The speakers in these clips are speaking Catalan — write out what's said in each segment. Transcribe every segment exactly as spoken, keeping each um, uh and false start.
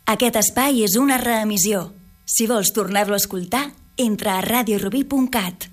Aquest espai és una reemissió. Si vols tornar-lo a escoltar, entra a radio rubí punt cat.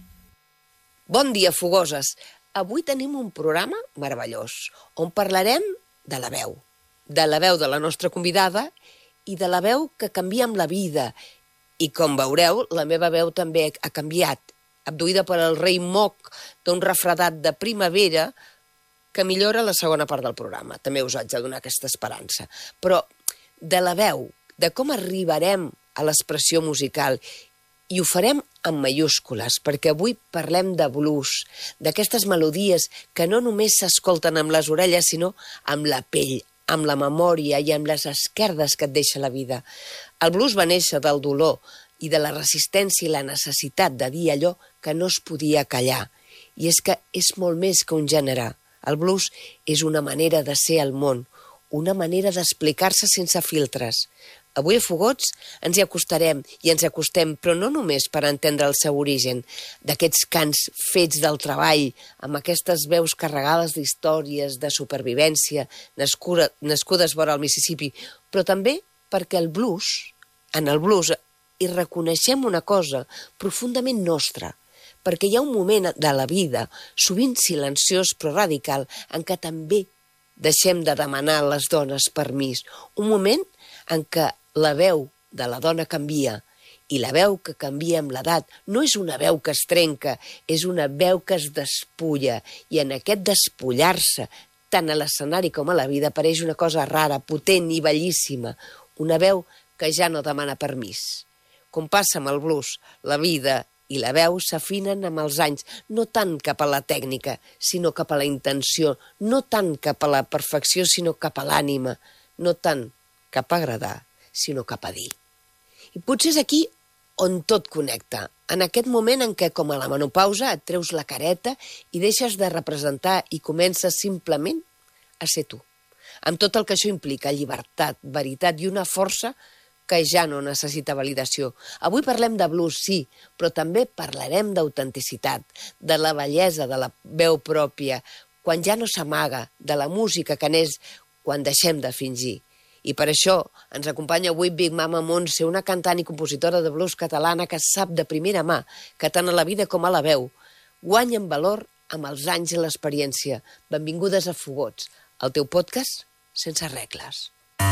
Bon dia, fogoses. Avui tenim un programa meravellós, on parlarem de la veu. De la veu de la nostra convidada i de la veu que canvia amb la vida. I com veureu, la meva veu també ha canviat, abduïda per el rei moc d'un refredat de primavera que millora la segona part del programa. També us haig de donar aquesta esperança. Però de la veu, de com arribarem a l'expressió musical, i ho farem en mayúscules, perquè avui parlem de blues, d'aquestes melodies que no només s'escolten amb les orelles, sinó amb la pell, amb la memòria i amb les esquerdes que et deixa la vida. El blues va néixer del dolor i de la resistència i la necessitat de dir allò que no es podia callar. I és que és molt més que un gènere. El blues és una manera de ser al món, una manera d'explicar-se sense filtres. Avui a Fogots ens hi acostarem i ens acostem, però no només per entendre el seu origen, d'aquests cants fets del treball, amb aquestes veus carregades d'històries, de supervivència, nascuda, nascudes vora el Mississippi, però també perquè el blues, en el blues, hi reconeixem una cosa profundament nostra, perquè hi ha un moment de la vida, sovint silenciós però radical, en què també deixem de demanar a les dones permís. Un moment en què la veu de la dona canvia, i la veu que canvia amb l'edat no és una veu que es trenca, és una veu que es despulla, i en aquest despullar-se, tant a l'escenari com a la vida, apareix una cosa rara, potent i bellíssima, una veu que ja no demana permís. Com passa amb el blues, la vida i la veu s'afinen amb els anys, no tant cap a la tècnica, sinó cap a la intenció, no tant cap a la perfecció, sinó cap a l'ànima, no tant cap a agradar, sinó cap a dir. I potser és aquí on tot connecta, en aquest moment en què, com a la menopausa, et treus la careta i deixes de representar i comences simplement a ser tu. Amb tot el que això implica, llibertat, veritat i una força que ja no necessita validació. Avui parlem de blues, sí, però també parlarem d'autenticitat, de la bellesa de la veu pròpia, quan ja no s'amaga, de la música que n'és quan deixem de fingir. I per això ens acompanya avui Big Mama Montse, una cantant i compositora de blues catalana que sap de primera mà que tant a la vida com a la veu guanya en valor amb els anys i l'experiència. Benvingudes a Fogots, el teu podcast sense regles.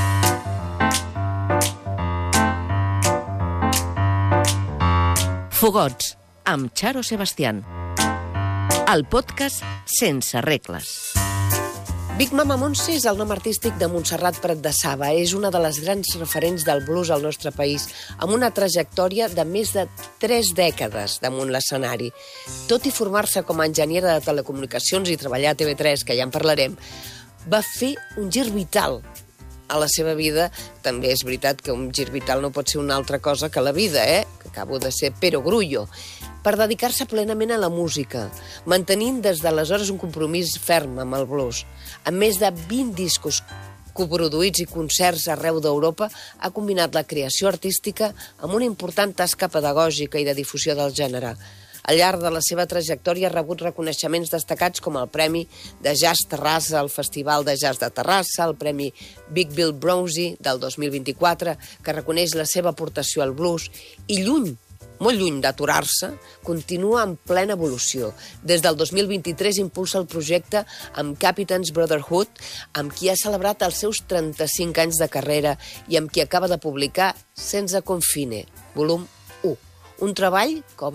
Fogots, amb Charo Sebastián. El podcast sense regles. Big Mama Montse és el nom artístic de Montserrat Prat de Saba. És una de les grans referents del blues al nostre país, amb una trajectòria de més de tres dècades damunt l'escenari. Tot i formar-se com a enginyera de telecomunicacions i treballar a T V tres, que ja en parlarem, va fer un gir vital a la seva vida. També és veritat que un gir vital no pot ser una altra cosa que la vida, eh? Que acabo de ser perogrullo, per dedicar-se plenament a la música, mantenint des d'aleshores un compromís ferm amb el blues. Amb més de vint discos coproduïts i concerts arreu d'Europa, ha combinat la creació artística amb una important tasca pedagògica i de difusió del gènere. Al llarg de la seva trajectòria ha rebut reconeixements destacats com el Premi de Jazz Terrassa al Festival de Jazz de Terrassa, el Premi Big Bill Brownzy del dos mil vint-i-quatre, que reconeix la seva aportació al blues, i lluny, molt lluny d'aturar-se, continua en plena evolució. Des del dos mil vint-i-tres impulsa el projecte amb Captain's Brotherhood, amb qui ha celebrat els seus trenta-cinc anys de carrera i amb qui acaba de publicar Senza Confine, volum u. Un treball que